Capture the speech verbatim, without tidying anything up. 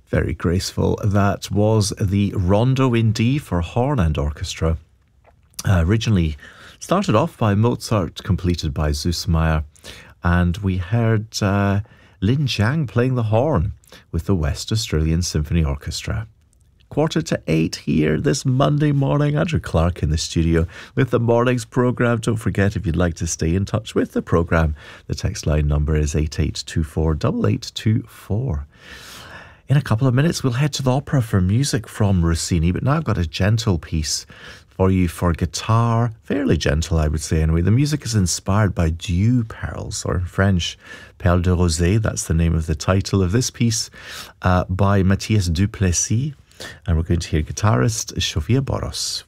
Very graceful. That was the Rondo in D for horn and orchestra. Uh, originally started off by Mozart, completed by Süssmayr. And we heard uh, Lin Jiang playing the horn with the West Australian Symphony Orchestra. Quarter to eight here this Monday morning. Andrew Clark in the studio with the morning's programme. Don't forget, if you'd like to stay in touch with the programme, the text line number is eight eight two four, eight eight two four. In a couple of minutes, we'll head to the opera for music from Rossini, but now I've got a gentle piece for you for guitar. Fairly gentle, I would say, anyway. The music is inspired by Dew Pearls, or in French, Perles de Rosée. That's the name of the title of this piece, uh, by Matthias Duplessis. And we're going to hear guitarist Sofia Boros.